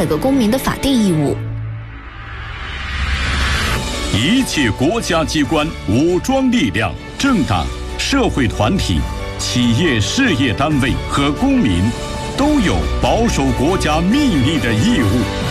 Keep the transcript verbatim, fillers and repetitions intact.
每个公民的法定义务。 一切国家机关、武装力量、政党、社会团体、企业事业单位和公民都有保守国家秘密的义务。